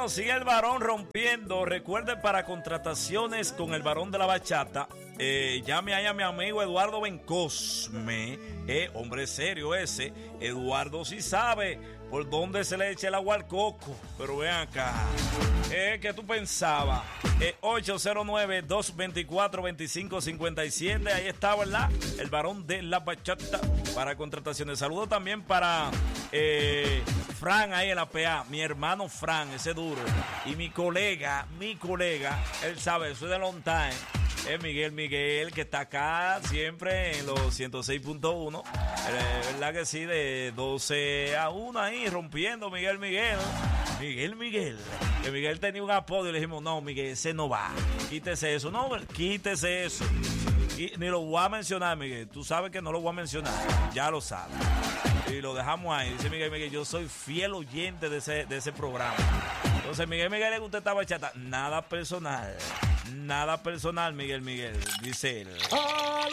Bueno, sigue el varón rompiendo. Recuerde, para contrataciones con el varón de la bachata, llame ahí a mi amigo Eduardo Bencosme. Hombre serio ese. Eduardo sí sabe por dónde se le echa el agua al coco. Pero ven acá. ¿Qué tú pensabas? 809-224-2557. Ahí está, ¿verdad? El varón de la bachata para contrataciones. Saludo también para Fran ahí en la PA. Mi hermano Fran, ese duro. Y mi colega, él sabe, soy de long time. Es Miguel, que está acá siempre en los 106.1. ¿Verdad que sí? De 12 a 1 ahí, rompiendo Miguel. Que Miguel tenía un apodo y le dijimos, no, Miguel, ese no va. Quítese eso. No, quítese eso. Y ni lo voy a mencionar, Miguel. Tú sabes que no lo voy a mencionar. Ya lo sabes. Y lo dejamos ahí. Dice Miguel, yo soy fiel oyente de ese programa. Entonces, Miguel, ¿le gusta esta bachata? Nada personal, Miguel, dice él.